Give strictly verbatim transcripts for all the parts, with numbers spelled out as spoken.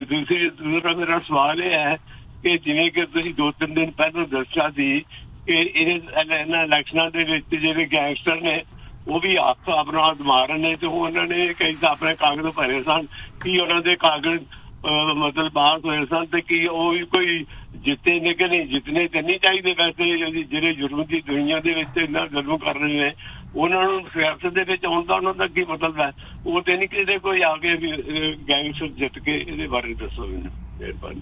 दूसरी दूसरा मेरा सवाल ये है कि जिवें कि तुसीं दो तीन दिन पहले दस्सिया सी कि इन्हां इलैक्शनां दे विच जिहड़े गैंगस्टर ने वो भी हੱਥ अपना मार रहे तो उन्होंने कई अपने कागज भरे सन कि उन्होंने कागज मतलब पास होए सन ते कि वो भी कोई जिते ने कि नहीं जितने तो नहीं चाहिए वैसे जिहड़े जुर्म की दुनिया दे विच इन्ना जुर्म कर रहे हैं उन्होंने सियासत दे विच आउण दा उन्हां दा की मतलब है वो तो नहीं कि कोई आके गैंगस्टर जित के इहदे बारे दसो मैनूं मेहरबानी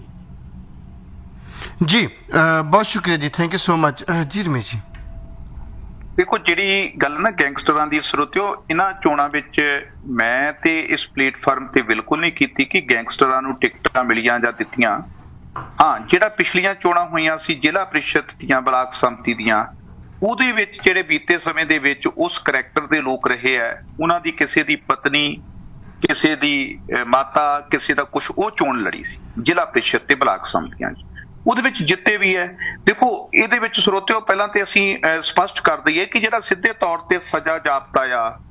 जी। बहुत शुक्रिया जी, थैंक यू सो मच जी। रमेश जी देखो ਜਿਹੜੀ ਗੱਲ ਨਾ ਗੈਂਗਸਟਰਾਂ ਦੀ ਸਰੋਤਿਓ ਇਹਨਾਂ ਚੋਣਾਂ ਵਿੱਚ ਮੈਂ ਤੇ ਇਸ ਪਲੇਟਫਾਰਮ ਤੇ ਬਿਲਕੁਲ ਨਹੀਂ ਕੀਤੀ ਕਿ ਗੈਂਗਸਟਰਾਂ ਨੂੰ ਟਿਕਟਾਂ ਮਿਲੀਆਂ ਜਾਂ ਦਿੱਤੀਆਂ। ਹਾਂ, ਜਿਹੜਾ ਪਿਛਲੀਆਂ ਚੋਣਾਂ ਹੋਈਆਂ ਸੀ ਜ਼ਿਲ੍ਹਾ ਪ੍ਰੀਸ਼ਦ ਦੀਆਂ ਬਲਾਕ ਸੰਮਤੀ ਦੀਆਂ ਉਹਦੇ ਵਿੱਚ ਜਿਹੜੇ ਬੀਤੇ ਸਮੇਂ ਦੇ ਵਿੱਚ ਉਸ ਕਰੈਕਟਰ ਦੇ ਲੋਕ ਰਹੇ ਹੈ ਉਹਨਾਂ ਦੀ ਕਿਸੇ ਦੀ ਪਤਨੀ ਕਿਸੇ ਦੀ ਮਾਤਾ ਕਿਸੇ ਦਾ ਕੁਛ ਉਹ ਚੋਣ ਲੜੀ ਸੀ ਜ਼ਿਲ੍ਹਾ ਪ੍ਰੀਸ਼ਦ ਤੇ ਬਲਾਕ ਸੰਮਤੀਆਂ 'ਚ ਉਹਦੇ ਵਿੱਚ ਜਿੱਤੇ ਵੀ ਹੈ। ਦੇਖੋ ਇਹਦੇ ਵਿੱਚ ਸਰੋਤਿਓ ਪਹਿਲਾਂ ਤੇ ਅਸੀਂ ਸਪਸ਼ਟ ਕਰ ਦਈਏ ਕਿ ਜਿਹੜਾ ਸਿੱਧੇ ਤੌਰ ਤੇ ਸਜ਼ਾ ਜਾਪਤਾ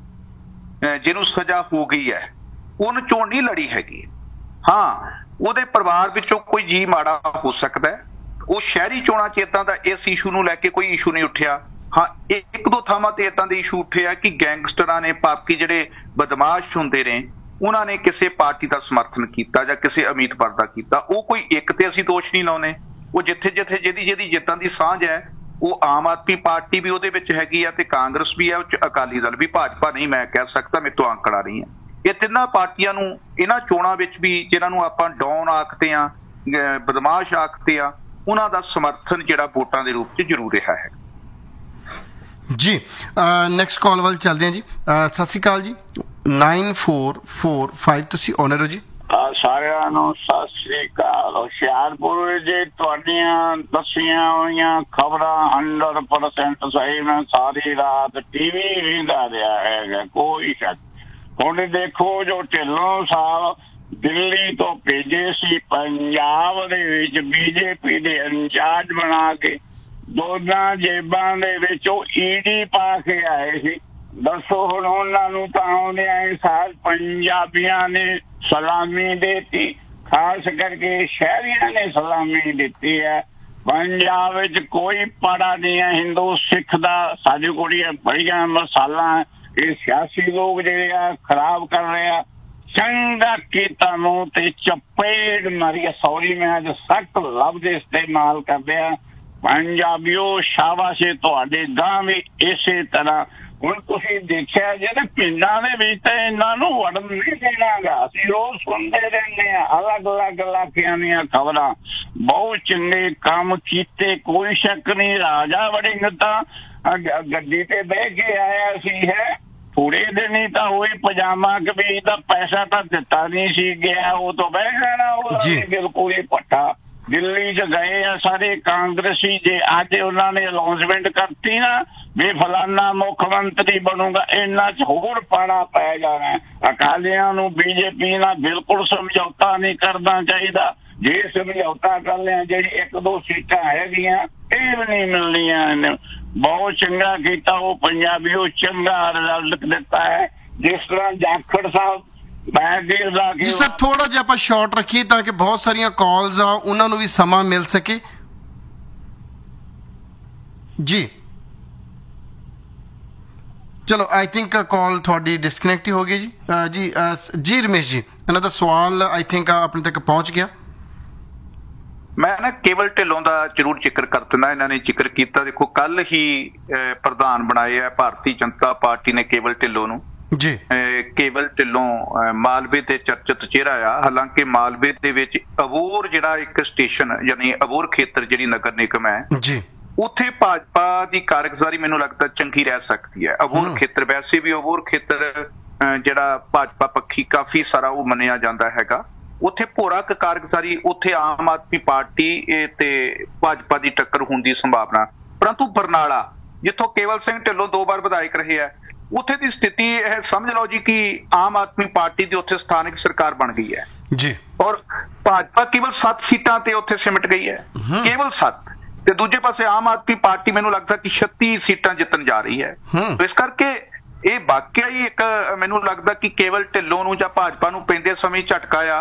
ਆ ਜਿਹਨੂੰ ਸਜ਼ਾ ਹੋ ਗਈ ਹੈ ਉਹਨੂੰ ਚੋਣ ਨਹੀਂ ਲੜੀ ਹੈਗੀ। ਹਾਂ, ਉਹਦੇ ਪਰਿਵਾਰ ਵਿੱਚੋਂ ਕੋਈ ਜੀ ਮਾੜਾ ਹੋ ਸਕਦਾ ਹੈ, ਉਹ ਸ਼ਹਿਰੀ ਚੋਣਾਂ 'ਚ ਏਦਾਂ ਦਾ ਇਸ ਇਸ਼ੂ ਨੂੰ ਲੈ ਕੇ ਕੋਈ ਇਸ਼ੂ ਨਹੀਂ ਉੱਠਿਆ। ਹਾਂ, ਇੱਕ ਦੋ ਥਾਵਾਂ ਤੇ ਏਦਾਂ ਦੇ ਇਸ਼ੂ ਉੱਠੇ ਆ ਕਿ ਗੈਂਗਸਟਰਾਂ ਨੇ ਪਾਪੀ ਜਿਹੜੇ ਬਦਮਾਸ਼ ਹੁੰਦੇ ਨੇ ਉਹਨਾਂ ਨੇ ਕਿਸੇ ਪਾਰਟੀ ਦਾ ਸਮਰਥਨ ਕੀਤਾ ਜਾਂ ਕਿਸੇ ਉਮੀਦਵਾਰ ਦਾ ਕੀਤਾ। ਉਹ ਕੋਈ ਇੱਕ ਤੇ ਅਸੀਂ ਦੋਸ਼ ਨਹੀਂ ਲਾਉਣੇ, ਉਹ ਜਿੱਥੇ ਜਿੱਥੇ ਜਿਹਦੀ ਜਿਹਦੀ ਜਿੱਤਾਂ ਦੀ ਸਾਂਝ ਹੈ ਉਹ ਆਮ ਆਦਮੀ ਪਾਰਟੀ ਵੀ ਉਹਦੇ ਵਿੱਚ ਹੈਗੀ ਆ ਤੇ ਕਾਂਗਰਸ ਵੀ ਹੈ, ਉਹ 'ਚ ਅਕਾਲੀ ਦਲ ਵੀ, ਭਾਜਪਾ ਨਹੀਂ ਮੈਂ ਕਹਿ ਸਕਦਾ, ਮੇਰੇ ਤੋਂ ਆਂਕੜਾ ਨਹੀਂ ਹੈ। ਇਹ ਤਿੰਨਾਂ ਪਾਰਟੀਆਂ ਨੂੰ ਇਹਨਾਂ ਚੋਣਾਂ ਵਿੱਚ ਵੀ ਜਿਹਨਾਂ ਨੂੰ ਆਪਾਂ ਡੌਨ ਆਖਦੇ ਆ ਬਦਮਾਸ਼ ਆਖਦੇ ਆ ਉਹਨਾਂ ਦਾ ਸਮਰਥਨ ਜਿਹੜਾ ਵੋਟਾਂ ਦੇ ਰੂਪ 'ਚ ਜ਼ਰੂਰ ਰਿਹਾ ਹੈ ਜੀ। ਨੈਕਸਟ ਕਾਲ ਵੱਲ ਚੱਲਦੇ ਹਾਂ ਜੀ। ਸਤਿ ਸ਼੍ਰੀ ਅਕਾਲ ਜੀ। ਨਾਈਨ ਫੋਰ ਫੋਰ ਫਾਈਵ ਤੁਸੀਂ ਓਨਰ ਹੋ ਜੀ। ਸਾਰਿਆਂ ਨੂੰ ਸਤਿ ਸ੍ਰੀ ਅਕਾਲ। ਹੁਸ਼ਿਆਰਪੁਰ ਜੇ ਤੁਹਾਡੀਆਂ ਦੱਸੀਆਂ ਹੋਈਆਂ ਖਬਰਾਂ ਹੰਡਰਡ ਪਰਸੈਂਟ ਸਹੀ। ਮੈਂ ਸਾਰੀ ਰਾਤ ਟੀਵੀ ਵੇਖਦਾ ਰਿਹਾ ਹੈਗਾ, ਕੋਈ ਸ਼ੱਕ। ਹੁਣ ਦੇਖੋ ਜੋ ਢਿੱਲੋਂ ਸਾਹਿਬ ਦਿੱਲੀ ਤੋਂ ਭੇਜੇ ਸੀ ਪੰਜਾਬ ਦੇ ਵਿੱਚ ਬੀਜੇਪੀ ਦੇ ਇੰਚਾਰਜ ਬਣਾ ਕੇ ਦੋਨਾਂ ਜੇਬਾਂ ਦੇ ਵਿੱਚ ਉਹ ਈਡੀ ਪਾ ਕੇ ਆਏ ਸੀ। ਦੱਸੋ ਹੁਣ ਉਹਨਾਂ ਨੂੰ ਤਾਂ ਆਉਂਦਿਆਂ ਸਾਲ ਪੰਜਾਬੀਆਂ ਨੇ ਸਲਾਮੀ ਦਿੱਤੀ, ਖਾਸ ਕਰਕੇ ਸ਼ਹਿਰੀਆਂ ਨੇ ਸਲਾਮੀ ਦਿੱਤੀ ਹੈ। ਪੰਜਾਬ ਵਿੱਚ ਕੋਈ ਪੜਾ ਨਹੀਂ ਹੈ ਹਿੰਦੂ ਸਿੱਖ ਦਾ। ਸਾਡੀ ਕੁੜੀਆਂ ਬੜੀਆਂ ਮਸਾਲਾ ਇਹ ਸਿਆਸੀ ਲੋਕ ਜਿਹੜੇ ਆ ਖਰਾਬ ਕਰ ਰਹੇ ਆ। ਚੰਗਾ ਕੀਤਾ ਮੂੰਹ ਤੇ ਚਪੇੜ ਮਾਰੀ। ਸੌਰੀ ਮੈਂ ਅੱਜ ਸਖਤ ਲਫ਼ਜ਼ ਇਸਤੇਮਾਲ ਕਰਦੇ ਆ। ਪੰਜਾਬੀਓ ਸ਼ਾਬਾਸ਼ ਤੁਹਾਡੇ ਗਾਂ ਵੀ ਇਸੇ ਤਰ੍ਹਾਂ। ਹੁਣ ਤੁਸੀਂ ਦੇਖਿਆ ਜਿਹੜੇ ਪਿੰਡਾਂ ਦੇ ਵਿੱਚ ਤਾਂ ਇਹਨਾਂ ਨੂੰ ਵੜਨ ਨਹੀਂ ਦੇਣਾਗਾ। ਅਸੀਂ ਰੋਜ਼ ਸੁਣਦੇ ਰਹਿੰਦੇ ਹਾਂ ਅਲੱਗ ਅਲੱਗ ਇਲਾਕਿਆਂ ਦੀਆਂ ਖਬਰਾਂ। ਬਹੁਤ ਚੰਗੇ ਕੰਮ ਕੀਤੇ, ਕੋਈ ਸ਼ੱਕ ਨਹੀਂ। ਰਾਜਾ ਵੜਿੰਗ ਤਾਂ ਗੱਡੀ ਤੇ ਬਹਿ ਕੇ ਆਇਆ ਸੀ ਹੈ, ਥੋੜੇ ਦਿਨ ਹੀ ਤਾਂ ਹੋਏ ਪਜਾਮਾ ਕਮੀਜ਼ ਦਾ ਪੈਸਾ ਤਾਂ ਦਿੱਤਾ ਨਹੀਂ ਸੀ ਗਿਆ, ਉਹ ਤੋਂ ਬਹਿ ਜਾਣਾ ਉਹ ਬਿਲਕੁਲ ਹੀ ਪੱਠਾ। ਦਿੱਲੀ 'ਚ ਗਏ ਆ ਸਾਰੇ ਕਾਂਗਰਸੀ। ਜੇ ਅੱਜ ਉਹਨਾਂ ਨੇ ਅਨਾਊਂਸਮੈਂਟ ਕਰਤੀ ਨਾ ਵੀ ਫਲਾਨਾ ਮੁੱਖ ਮੰਤਰੀ ਬਣੂਗਾ, ਇਹਨਾਂ 'ਚ ਹੋਰ ਪਾਣਾ ਪੈ ਜਾਣਾ। ਅਕਾਲੀਆਂ ਨੂੰ ਬੀਜੇਪੀ ਨਾਲ ਬਿਲਕੁਲ ਸਮਝੌਤਾ ਨਹੀਂ ਕਰਨਾ ਚਾਹੀਦਾ। ਜੇ ਸਮਝੌਤਾ ਕਰ ਲਿਆ ਜਿਹੜੀ ਇੱਕ ਦੋ ਸੀਟਾਂ ਹੈਗੀਆਂ ਇਹ ਵੀ ਨਹੀਂ ਮਿਲਣੀਆਂ। ਬਹੁਤ ਚੰਗਾ ਕੀਤਾ ਉਹ ਪੰਜਾਬੀ, ਉਹ ਚੰਗਾ ਰਿਜ਼ਲਟ ਦਿੱਤਾ ਹੈ। ਜਿਸ ਤਰ੍ਹਾਂ ਜਾਖੜ ਸਾਹਿਬ ਜੀ ਸਰ ਥੋੜਾ ਜਿਹਾ ਆਪਾਂ ਸ਼ਾਰਟ ਰੱਖੀਏ ਤਾਂ ਕਿ ਬਹੁਤ ਸਾਰੀਆਂ ਕਾਲਸ ਆ ਉਹਨਾਂ ਨੂੰ ਵੀ ਸਮਾਂ ਮਿਲ ਸਕੇ ਜੀ। ਚਲੋ ਆਈ ਥਿੰਕ ਕਾਲ ਤੁਹਾਡੀ ਡਿਸਕਨੈਕਟ ਹੀ ਹੋ ਗਈ ਜੀ। ਜੀ ਜੀ ਰਮੇਸ਼ ਜੀ ਇਹਨਾਂ ਦਾ ਸਵਾਲ ਆਈ ਥਿੰਕ ਆਪਣੇ ਤੱਕ ਪਹੁੰਚ ਗਿਆ। ਮੈਂ ਨਾ ਕੇਵਲ ਢਿੱਲੋਂ ਦਾ ਜ਼ਰੂਰ ਜ਼ਿਕਰ ਕਰ ਦਿੰਦਾ। ਇਹਨਾਂ ਨੇ ਜ਼ਿਕਰ ਕੀਤਾ, ਦੇਖੋ ਕੱਲ ਹੀ ਪ੍ਰਧਾਨ ਬਣਾਏ ਆ ਭਾਰਤੀ ਜਨਤਾ ਪਾਰਟੀ ਨੇ ਕੇਵਲ ਢਿੱਲੋਂ ਨੂੰ ਜੀ। ਕੇਵਲ ਢਿੱਲੋਂ ਮਾਲਵੇ ਤੇ ਚਰਚਿਤ ਚਿਹਰਾ ਆ। ਹਾਲਾਂਕਿ ਮਾਲਵੇ ਦੇ ਵਿੱਚ ਅਬੋਹਰ ਜਿਹੜਾ ਇੱਕ ਸਟੇਸ਼ਨ ਯਾਨੀ ਅਬੋਹਰ ਖੇਤਰ ਜਿਹੜੀ ਨਗਰ ਨਿਗਮ ਹੈ ਜੀ, ਉੱਥੇ ਭਾਜਪਾ ਦੀ ਕਾਰਗੁਜ਼ਾਰੀ ਮੈਨੂੰ ਲੱਗਦਾ ਚੰਗੀ ਰਹਿ ਸਕਦੀ ਹੈ। ਅਬੋਹਰ ਖੇਤਰ ਵੈਸੇ ਵੀ ਅਬੋਹਰ ਖੇਤਰ ਜਿਹੜਾ ਭਾਜਪਾ ਪੱਖੀ ਕਾਫੀ ਸਾਰਾ ਉਹ ਮੰਨਿਆ ਜਾਂਦਾ ਹੈਗਾ। ਉੱਥੇ ਭੋਰਾ ਕਾਰਗੁਜ਼ਾਰੀ, ਉੱਥੇ ਆਮ ਆਦਮੀ ਪਾਰਟੀ ਤੇ ਭਾਜਪਾ ਦੀ ਟੱਕਰ ਹੋਣ ਦੀ ਸੰਭਾਵਨਾ। ਪਰੰਤੂ ਬਰਨਾਲਾ ਜਿੱਥੋਂ ਕੇਵਲ ਸਿੰਘ ਢਿੱਲੋਂ ਦੋ ਵਾਰ ਵਿਧਾਇਕ ਰਹੇ ਆ, ਉੱਥੇ ਦੀ ਸਥਿਤੀ ਇਹ ਸਮਝ ਲਓ ਜੀ ਕਿ ਆਮ ਆਦਮੀ ਪਾਰਟੀ ਦੀ ਉੱਥੇ ਸਥਾਨਕ ਸਰਕਾਰ ਬਣ ਗਈ ਹੈ ਜੀ, ਔਰ ਭਾਜਪਾ ਕੇਵਲ ਸੱਤ ਸੀਟਾਂ ਤੇ ਉੱਥੇ ਸਿਮਟ ਗਈ ਹੈ, ਕੇਵਲ ਸੱਤ। ਤੇ ਦੂਜੇ ਪਾਸੇ ਆਮ ਆਦਮੀ ਪਾਰਟੀ ਮੈਨੂੰ ਲੱਗਦਾ ਕਿ ਛੱਤੀ ਸੀਟਾਂ ਜਿੱਤਣ ਜਾ ਰਹੀ ਹੈ। ਇਸ ਕਰਕੇ ਇਹ ਵਾਕਿਆ ਹੀ ਇੱਕ ਮੈਨੂੰ ਲੱਗਦਾ ਕਿ ਕੇਵਲ ਢਿੱਲੋਂ ਨੂੰ ਜਾਂ ਭਾਜਪਾ ਨੂੰ ਪੈਂਦੇ ਸਮੇਂ ਝਟਕਾ ਆ।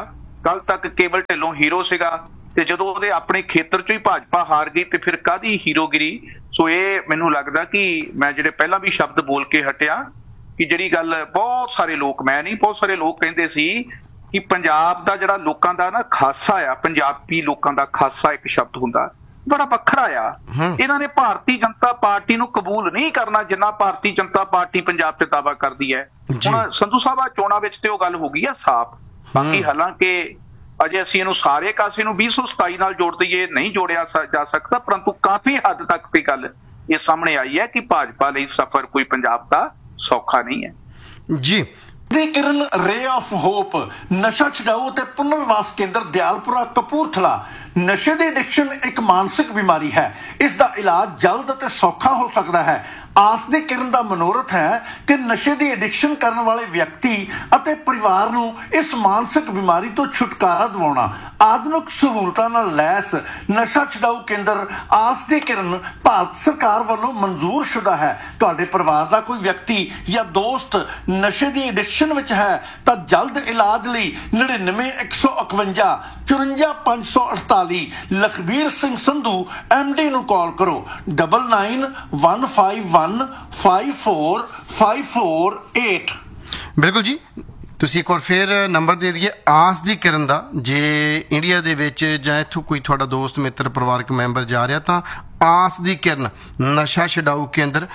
ਕੱਲ ਤੱਕ ਕੇਵਲ ਢਿੱਲੋਂ ਹੀਰੋ ਸੀਗਾ ਤੇ ਜਦੋਂ ਉਹਦੇ ਆਪਣੇ ਖੇਤਰ ਚੋਂ ਹੀ ਭਾਜਪਾ ਹਾਰ ਗਈ ਤੇ ਫਿਰ ਕਾਹਦੀ ਹੀਰੋਗਿਰੀ। ਸੋ ਇਹ ਮੈਨੂੰ ਲੱਗਦਾ ਕਿ ਮੈਂ ਜਿਹੜੇ ਪਹਿਲਾਂ ਵੀ ਸ਼ਬਦ ਬੋਲ ਕੇ ਹਟਿਆ ਕਿ ਜਿਹੜੀ ਗੱਲ ਬਹੁਤ ਸਾਰੇ ਲੋਕ, ਮੈਂ ਨਹੀਂ ਬਹੁਤ ਸਾਰੇ ਲੋਕ ਕਹਿੰਦੇ ਸੀ ਕਿ ਪੰਜਾਬ ਦਾ ਜਿਹੜਾ ਲੋਕਾਂ ਦਾ ਨਾ ਖਾਸਾ ਆ, ਪੰਜਾਬੀ ਲੋਕਾਂ ਦਾ ਖਾਸਾ ਇੱਕ ਸ਼ਬਦ ਹੁੰਦਾ, ਬੜਾ ਵੱਖਰਾ ਆ। ਇਹਨਾਂ ਨੇ ਭਾਰਤੀ ਜਨਤਾ ਪਾਰਟੀ ਨੂੰ ਕਬੂਲ ਨਹੀਂ ਕਰਨਾ ਜਿੰਨਾ ਭਾਰਤੀ ਜਨਤਾ ਪਾਰਟੀ ਪੰਜਾਬ ਤੇ ਦਾਅਵਾ ਕਰਦੀ ਹੈ। ਹੁਣ ਸੰਧੂ ਸਾਹਿਬ ਆ ਚੋਣਾਂ ਵਿੱਚ ਤੇ ਉਹ ਗੱਲ ਹੋ ਗਈ ਆ ਸਾਫ਼। ਬਾਕੀ ਹਾਲਾਂਕਿ ਅਜੇ ਅਸੀਂ ਇਹਨੂੰ ਸਾਰੇ ਕਾਸੇ ਨੂੰ ਵੀਹ ਸੌ ਸਤਾਈ ਨਾਲ ਜੋੜ ਦਈਏ, ਨਹੀਂ ਜੋੜਿਆ ਜਾ ਸਕਦਾ, ਪਰੰਤੂ ਕਾਫੀ ਹੱਦ ਤੱਕ ਦੀ ਗੱਲ ਇਹ ਸਾਹਮਣੇ ਆਈ ਹੈ ਕਿ ਭਾਜਪਾ ਲਈ ਸਫ਼ਰ ਕੋਈ ਪੰਜਾਬ ਦਾ ਸੌਖਾ ਨਹੀਂ ਹੈ ਜੀ। ਦੀ ਕਿਰਨ ਰੇ ਆਫ ਹੋਪ ਨਸ਼ਾ ਛਡਾਊ ਤੇ ਪੁਨਰਵਾਸ ਕੇਂਦਰ ਦਿਆਲਪੁਰਾ ਕਪੂਰਥਲਾ। ਨਸ਼ੇ ਦੀ ਐਡਿਕਸ਼ਨ ਇੱਕ ਮਾਨਸਿਕ ਬਿਮਾਰੀ ਹੈ, ਇਸ ਦਾ ਇਲਾਜ ਜਲਦ ਅਤੇ ਸੌਖਾ ਹੋ ਸਕਦਾ ਹੈ। ਆਸ ਦੀ ਕਿਰਨ ਦਾ ਮਨੋਰਥ ਹੈ ਕਿ ਨਸ਼ੇ ਦੀ ਐਡਿਕਸ਼ਨ ਕਰਨ ਵਾਲੇ ਵਿਅਕਤੀ ਅਤੇ ਪਰਿਵਾਰ ਨੂੰ ਇਸ ਮਾਨਸਿਕ ਬਿਮਾਰੀ ਤੋਂ ਛੁਟਕਾਰਾ ਦਿਵਾਉਣਾ। ਆਧੁਨਿਕ ਸਹੂਲਤਾਂ ਨਾਲ ਲੈਸ ਨਸ਼ਾ ਛਡਾਊ ਕੇਂਦਰ ਆਸ ਦੀ ਕਿਰਨ ਭਾਰਤ ਸਰਕਾਰ ਵੱਲੋਂ ਮਨਜ਼ੂਰ ਸ਼ੁਦਾ ਹੈ। ਤੁਹਾਡੇ ਪਰਿਵਾਰ ਦਾ ਕੋਈ ਵਿਅਕਤੀ ਜਾਂ ਦੋਸਤ ਨਸ਼ੇ ਦੀ ਐਡਿਕਸ਼ਨ ਵਿੱਚ ਹੈ ਤਾਂ ਜਲਦ ਇਲਾਜ ਲਈ ਨੜਿਨਵੇਂ ਇੱਕ ਸੌ ਇਕਵੰਜਾ ਚੁਰੰਜਾ ਪੰਜ ਸੌ ਅਠਤਾਲੀ ਲਖਬੀਰ ਸਿੰਘ ਸੰਧੂ ਐਮ ਡੀ ਨੂੰ ਕਾਲ ਕਰੋ double nine one five one five four five four eight. ਬਿਲਕੁਲ ਜੀ, ਤੁਸੀਂ ਇੱਕ ਵਾਰ ਫਿਰ ਨੰਬਰ ਦੇ ਦਈਏ ਆਸ ਦੀ ਕਿਰਨ ਦਾ। ਜੇ ਇੰਡੀਆ ਦੇ ਵਿੱਚ ਜਾਂ ਇੱਥੋਂ ਕੋਈ ਤੁਹਾਡਾ ਦੋਸਤ ਮਿੱਤਰ ਪਰਿਵਾਰਕ ਮੈਂਬਰ ਜਾ ਰਿਹਾ ਤਾਂ ਆਸ ਦੀ ਕਿਰਨ ਨਸ਼ਾ ਛਡਾਊ ਕੇਂਦਰ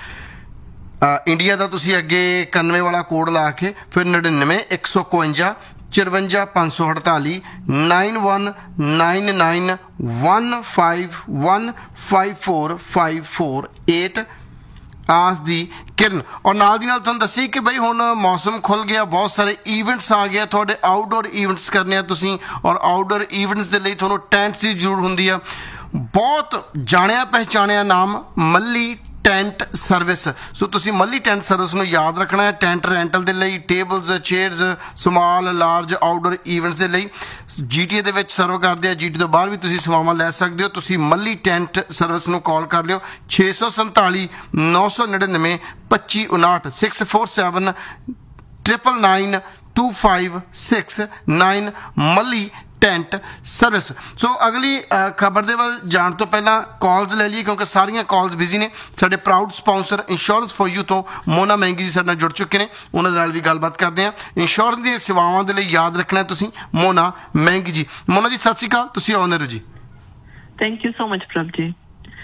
ਇੰਡੀਆ ਦਾ ਤੁਸੀਂ ਅੱਗੇ ਇਕਾਨਵੇਂ ਵਾਲਾ ਕੋਡ ਲਾ ਕੇ ਫਿਰ ਨੜਿਨਵੇਂ ਇੱਕ ਸੌ ਇਕਵੰਜਾ ਚੁਰੰਜਾ ਪੰਜ ਸੌ ਅਠਤਾਲੀ nine one nine nine one five one five four five four eight ਆਸ ਦੀ ਕਿਰਨ। ਔਰ ਨਾਲ ਦੀ ਨਾਲ ਤੁਹਾਨੂੰ ਦੱਸੀ ਕਿ ਬਈ ਹੁਣ ਮੌਸਮ ਖੁੱਲ ਗਿਆ, ਬਹੁਤ ਸਾਰੇ ਈਵੈਂਟਸ ਆ ਗਏ, ਤੁਹਾਡੇ ਆਊਟਡੋਰ ਈਵੈਂਟਸ ਕਰਨੇ ਆ ਤੁਸੀਂ, ਔਰ ਆਊਟਡੋਰ ਈਵੈਂਟਸ ਦੇ ਲਈ ਤੁਹਾਨੂੰ ਟੈਂਟਸ ਦੀ ਜ਼ਰੂਰਤ ਹੁੰਦੀ ਆ। ਬਹੁਤ ਜਾਣਿਆ ਪਹਿਚਾਣਿਆ ਨਾਮ ਮੱਲੀ ਟੈਂਟ ਸਰਵਿਸ। ਸੋ ਤੁਸੀਂ ਮੱਲੀ ਟੈਂਟ ਸਰਵਿਸ ਨੂੰ ਯਾਦ ਰੱਖਣਾ ਹੈ। ਟੈਂਟ ਰੈਂਟਲ ਦੇ ਲਈ, tables, chairs, small large outdoor events ਦੇ ਲਈ ਜੀ ਟੀ ਏ ਦੇ ਵਿੱਚ ਸਰਵ ਕਰਦੇ ਆ। ਜੀ ਟੀ ਤੋਂ ਬਾਹਰ ਵੀ ਤੁਸੀਂ ਸੇਵਾਵਾਂ ਲੈ ਸਕਦੇ ਹੋ। ਤੁਸੀਂ ਮੱਲੀ ਟੈਂਟ ਸਰਵਿਸ ਨੂੰ ਕਾਲ ਕਰ ਲਿਓ ਛੇ ਸੌ ਸੰਤਾਲੀ ਨੌ ਸੌ ਨੜਿਨਵੇਂ ਪੱਚੀ ਉਨਾਹਠ six four seven triple nine to five six nine ਮੱਲੀ ਟੈਂਟ ਸਰਵਿਸ। ਸੋ ਅਗਲੀ ਖਬਰ ਦੇ ਵੱਲ ਜਾਣ ਤੋਂ ਪਹਿਲਾਂ ਕਾਲਸ ਲੈ ਲਈਏ ਕਿਉਂਕਿ ਸਾਰੀਆਂ ਕਾਲਸ ਬਿਜ਼ੀ ਨੇ। ਸਾਡੇ proud sponsor insurance for you ਤੋਂ ਮੋਨਾ ਮਹਿੰਗੀ ਜੀ ਸਾਡੇ ਨਾਲ ਜੁੜ ਚੁੱਕੇ ਨੇ, ਉਹਨਾਂ ਦੇ ਨਾਲ ਵੀ ਗੱਲਬਾਤ ਕਰਦੇ ਹਾਂ। ਇੰਸ਼ੋਰੈਂਸ ਦੀਆਂ ਸੇਵਾਵਾਂ ਦੇ ਲਈ ਯਾਦ ਰੱਖਣਾ ਤੁਸੀਂ ਮੋਨਾ ਮਹਿੰਗੀ ਜੀ। ਮੋਨਾ ਜੀ ਸਤਿ ਸ਼੍ਰੀ ਅਕਾਲ, ਤੁਸੀਂ ਆਨਰ ਹੋ ਜੀ। ਥੈਂਕ ਯੂ ਸੋ ਮਚ ਪ੍ਰਭ ਜੀ।